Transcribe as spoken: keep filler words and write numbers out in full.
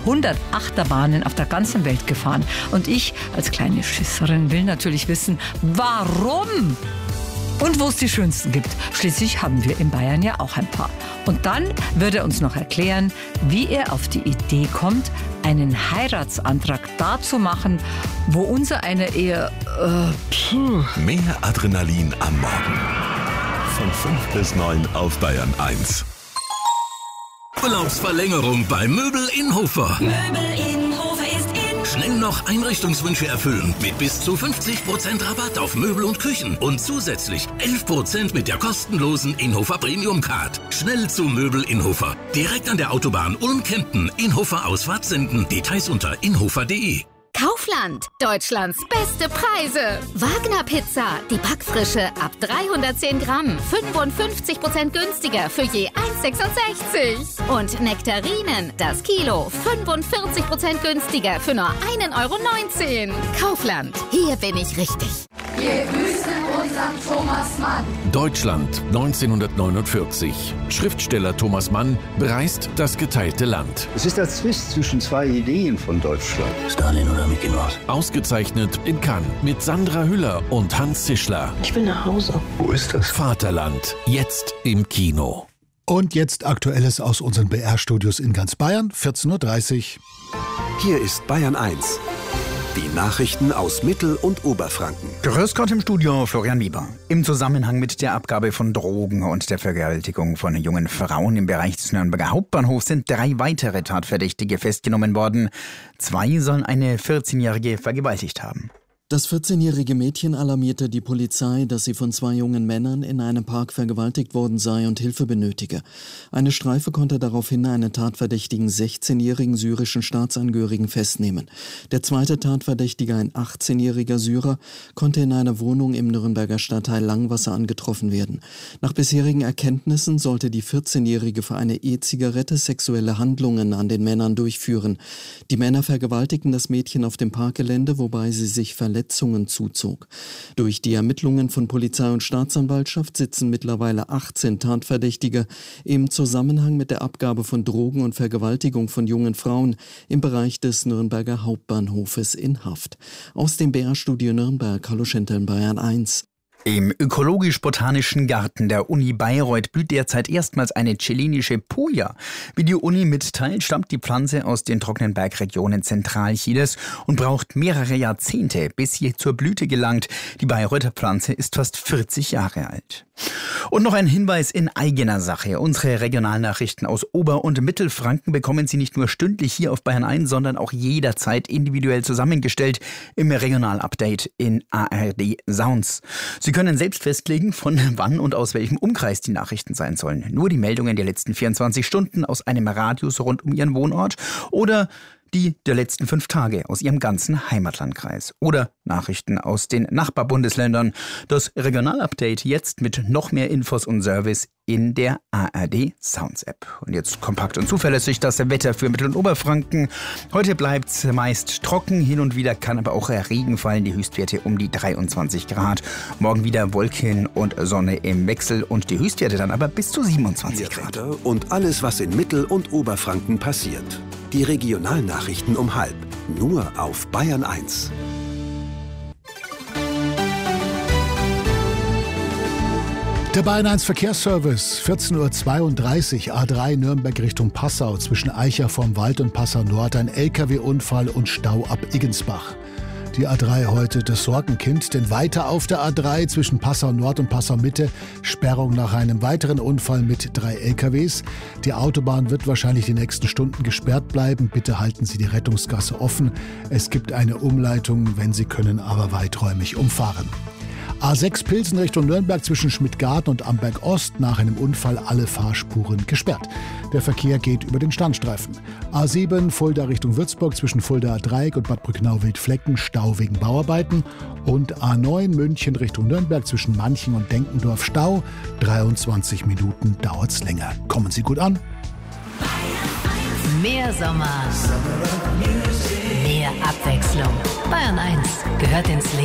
hundert Achterbahnen auf der ganzen Welt gefahren. Und ich als kleine Schisserin will natürlich wissen, warum? Und wo es die schönsten gibt. Schließlich haben wir in Bayern ja auch ein paar. Und dann wird er uns noch erklären, wie er auf die Idee kommt, einen Heiratsantrag da zu machen, wo unser einer eher... Äh, Mehr Adrenalin am Morgen. Von fünf bis neun auf Bayern eins. Urlaubsverlängerung bei Möbel Innhofer. Möbel Innhofer ist in. Schnell noch Einrichtungswünsche erfüllen mit bis zu fünfzig Prozent Rabatt auf Möbel und Küchen und zusätzlich elf Prozent mit der kostenlosen Innhofer Premium Card. Schnell zu Möbel Innhofer. Direkt an der Autobahn Ulm-Kempten, Innhofer Ausfahrt senden. Details unter innhofer punkt de. Kaufland, Deutschlands beste Preise. Wagner Pizza, die Backfrische ab dreihundertzehn Gramm, fünfundfünfzig Prozent günstiger für je eins sechsundsechzig. Und Nektarinen, das Kilo, fünfundvierzig Prozent günstiger für nur ein Euro neunzehn. Kaufland, hier bin ich richtig. Wir grüßen unseren Thomas Mann. Deutschland neunzehnhundertneunundvierzig. Schriftsteller Thomas Mann bereist das geteilte Land. Es ist der Zwist zwischen zwei Ideen von Deutschland. Stalin oder Mickey Mouse. Ausgezeichnet in Cannes mit Sandra Hüller und Hans Zischler. Ich will nach Hause. Wo ist das? Vaterland, jetzt im Kino. Und jetzt Aktuelles aus unseren B R-Studios in ganz Bayern, vierzehn Uhr dreißig. Hier ist Bayern eins. Die Nachrichten aus Mittel- und Oberfranken. Grüß Gott im Studio, Florian Bieber. Im Zusammenhang mit der Abgabe von Drogen und der Vergewaltigung von jungen Frauen im Bereich des Nürnberger Hauptbahnhofs sind drei weitere Tatverdächtige festgenommen worden. Zwei sollen eine vierzehnjährige vergewaltigt haben. Das vierzehnjährige Mädchen alarmierte die Polizei, dass sie von zwei jungen Männern in einem Park vergewaltigt worden sei und Hilfe benötige. Eine Streife konnte daraufhin einen tatverdächtigen sechzehnjährigen syrischen Staatsangehörigen festnehmen. Der zweite Tatverdächtige, ein achtzehnjähriger Syrer, konnte in einer Wohnung im Nürnberger Stadtteil Langwasser angetroffen werden. Nach bisherigen Erkenntnissen sollte die vierzehnjährige für eine E-Zigarette sexuelle Handlungen an den Männern durchführen. Die Männer vergewaltigten das Mädchen auf dem Parkgelände, wobei sie sich verletzten. Verletzungen zuzog. Durch die Ermittlungen von Polizei und Staatsanwaltschaft sitzen mittlerweile achtzehn Tatverdächtige im Zusammenhang mit der Abgabe von Drogen und Vergewaltigung von jungen Frauen im Bereich des Nürnberger Hauptbahnhofes in Haft. Aus dem B R-Studio Nürnberg, hallo Schenteln, Bayern eins. Im ökologisch-botanischen Garten der Uni Bayreuth blüht derzeit erstmals eine chilenische Puya. Wie die Uni mitteilt, stammt die Pflanze aus den trockenen Bergregionen Zentralchiles und braucht mehrere Jahrzehnte, bis sie zur Blüte gelangt. Die Bayreuther Pflanze ist fast vierzig Jahre alt. Und noch ein Hinweis in eigener Sache. Unsere Regionalnachrichten aus Ober- und Mittelfranken bekommen Sie nicht nur stündlich hier auf Bayern eins, sondern auch jederzeit individuell zusammengestellt im Regionalupdate in A R D Sounds. Sie können selbst festlegen, von wann und aus welchem Umkreis die Nachrichten sein sollen. Nur die Meldungen der letzten vierundzwanzig Stunden aus einem Radius rund um Ihren Wohnort oder die der letzten fünf Tage aus Ihrem ganzen Heimatlandkreis. Oder Nachrichten aus den Nachbarbundesländern. Das Regionalupdate jetzt mit noch mehr Infos und Service in der A R D Sounds App. Und jetzt kompakt und zuverlässig das Wetter für Mittel- und Oberfranken. Heute bleibt es meist trocken, hin und wieder kann aber auch Regen fallen. Die Höchstwerte um die dreiundzwanzig Grad. Morgen wieder Wolken und Sonne im Wechsel und die Höchstwerte dann aber bis zu siebenundzwanzig Grad. Und alles, was in Mittel- und Oberfranken passiert. Die Regionalnachrichten um halb. Nur auf Bayern eins. Der Bayern eins Verkehrsservice, vierzehn Uhr zweiunddreißig, A drei Nürnberg Richtung Passau, zwischen Eicher vorm Wald und Passau Nord, ein L K W-Unfall und Stau ab Iggensbach. Die A drei heute das Sorgenkind, denn weiter auf der A drei zwischen Passau Nord und Passau Mitte Sperrung nach einem weiteren Unfall mit drei L K Ws. Die Autobahn wird wahrscheinlich die nächsten Stunden gesperrt bleiben. Bitte halten Sie die Rettungsgasse offen. Es gibt eine Umleitung, wenn Sie können, aber weiträumig umfahren. A sechs Pilsen Richtung Nürnberg zwischen Schmidtgarten und Amberg Ost, nach einem Unfall alle Fahrspuren gesperrt. Der Verkehr geht über den Standstreifen. A sieben Fulda Richtung Würzburg zwischen Fuldaer Dreieck und Bad Brücknau-Wildflecken, Stau wegen Bauarbeiten. Und A neun München Richtung Nürnberg zwischen Manching und Denkendorf, Stau. dreiundzwanzig Minuten dauert's länger. Kommen Sie gut an. Mehr Sommer, mehr Abwechslung. Bayern eins gehört ins Leben.